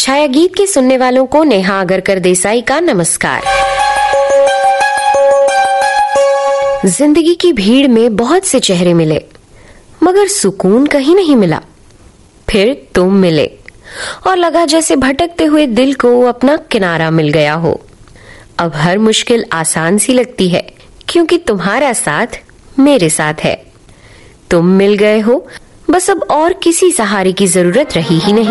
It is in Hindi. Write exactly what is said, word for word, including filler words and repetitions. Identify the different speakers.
Speaker 1: छाया गीत के सुनने वालों को नेहा आगरकर देसाई का नमस्कार। जिंदगी की भीड़ में बहुत से चेहरे मिले, मगर सुकून कहीं नहीं मिला। फिर तुम मिले और लगा जैसे भटकते हुए दिल को अपना किनारा मिल गया हो। अब हर मुश्किल आसान सी लगती है, क्योंकि तुम्हारा साथ मेरे साथ है। तुम मिल गए हो, बस अब और किसी सहारे की जरूरत रही ही नहीं।